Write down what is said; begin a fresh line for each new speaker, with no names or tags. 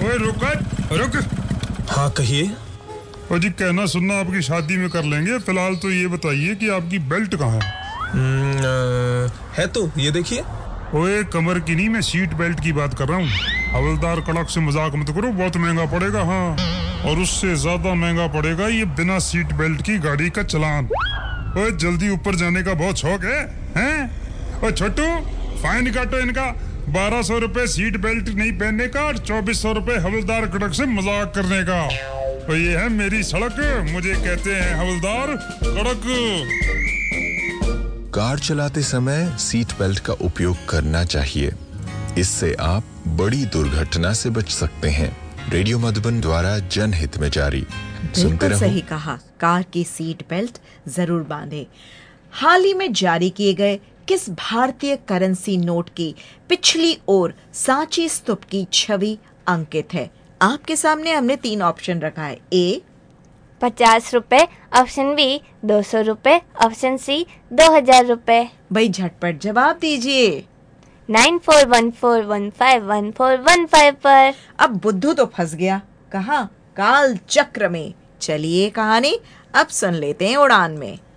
ओए रुक रुक।
हाँ कहिए।
ओ जी, कहना सुनना आपकी शादी में कर लेंगे, फिलहाल तो ये बताइए कि आपकी बेल्ट कहाँ है?
है तो ये देखिए।
ओए कमर की नहीं, मैं सीट बेल्ट की बात कर रहा हूँ। हवलदार कड़क से मजाक मत करो, बहुत महंगा पड़ेगा। हाँ, और उससे ज्यादा महंगा पड़ेगा ये बिना सीट बेल्ट की गाड़ी का चलान। ओए जल्दी ऊपर जाने का बहुत शौक है, हैं? ओए छोटू, फाइन काटो इनका 1200 रुपए सीट बेल्ट नहीं पहनने का और 2400 रुपए हवलदार कड़क से मजाक करने का। और ये है मेरी सड़क, मुझे कहते हैं हवलदार कड़क।
कार चलाते समय सीट बेल्ट का उपयोग करना चाहिए, इससे आप बड़ी दुर्घटना से बच सकते हैं। रेडियो मधुबन द्वारा जनहित में जारी। सुनते रहो।
सही कहा, कार की सीट बेल्ट जरूर बांधे। हाल ही में जारी किए गए किस भारतीय करेंसी नोट की पिछली ओर सांची स्तूप की छवि अंकित है? आपके सामने हमने 3 ऑप्शन रखा है। ए
50 रुपए, ऑप्शन बी 200 रुपए, ऑप्शन सी 2000 रुपए।
भाई झटपट जवाब दीजिए।
9414151415 पर।
अब बुद्धू तो फंस गया, कहाँ? काल चक्र में। चलिए कहानी अब सुन लेते हैं उड़ान में।